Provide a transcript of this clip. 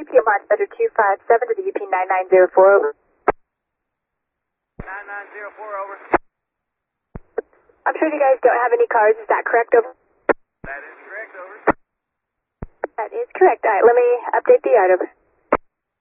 UP Launch Center 257 to the UP 9904, over. 9904, over. I'm sure you guys don't have any cars, is that correct, over? That is correct, over. That is correct. All right, let me update the yard, over.